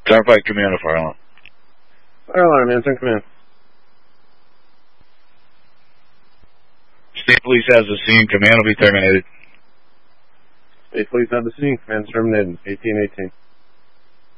Turnpike Commando, fire alarm. Fire alarm, answering command. State Police has the scene. Command will be terminated. State Police have the scene. Command terminated. 1818.